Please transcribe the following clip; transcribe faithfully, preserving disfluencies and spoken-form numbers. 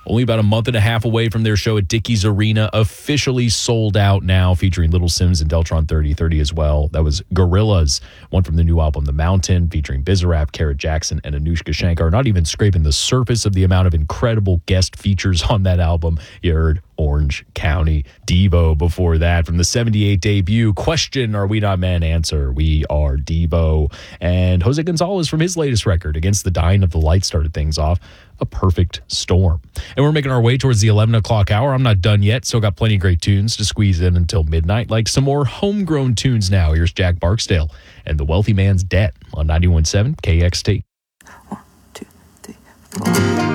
Only about a month and a half away from their show at Dickies Arena, officially sold out now, featuring Little Sims and Deltron thirty thirty as well. That was Gorillaz, one from the new album The Mountain, featuring Bizarrap, Carrot Jackson, and Anushka Shankar. Not even scraping the surface of the amount of incredible guest features on that album. You heard Orange County, Devo before that from the seventy-eight debut. Question, are we not men? Answer, we are Devo. And Jose Gonzalez from his latest record, Against the Dying of the Light, started things off. A Perfect Storm. And we're making our way towards the eleven o'clock hour. I'm not done yet. Still got plenty of great tunes to squeeze in until midnight, like some more homegrown tunes now. Here's Jack Barksdale and The Wealthy Man's Debt on ninety-one point seven K X T. One, two, three, four.